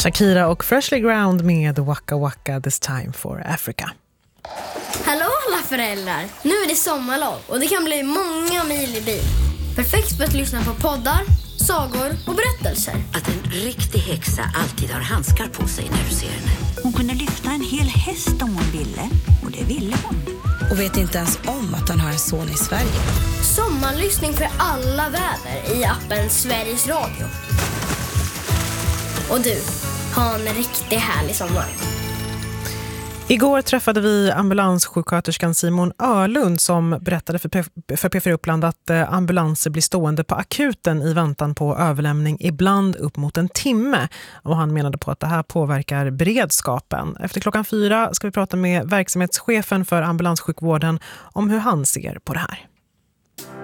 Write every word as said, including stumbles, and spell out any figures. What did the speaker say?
Shakira och Freshly Ground med Waka Waka This Time for Africa. Hallå alla föräldrar! Nu är det sommarlov och det kan bli många mil i bil. Perfekt för att lyssna på poddar, sagor och berättelser. Att en riktig häxa alltid har handskar på sig när du ser henne. Hon kunde lyfta en hel häst om hon ville. Och det ville hon. Och vet inte ens om att han har en son i Sverige. Sommarlyssning för alla väder i appen Sveriges Radio. Och du, ha en riktigt härlig sommar. Igår träffade vi ambulanssjuksköterskan Simon Örlund som berättade för P fyra Uppland att ambulanser blir stående på akuten i väntan på överlämning ibland upp mot en timme. Och han menade på att det här påverkar beredskapen. Efter klockan fyra ska vi prata med verksamhetschefen för ambulanssjukvården om hur han ser på det här.